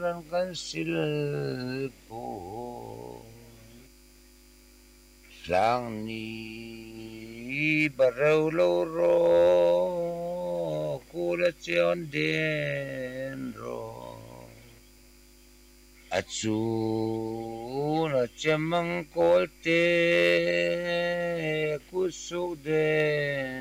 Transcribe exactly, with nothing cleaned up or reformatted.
ran kan sil po sang ni barau lo ro kula chion den ro achu na chamang kolte kusu den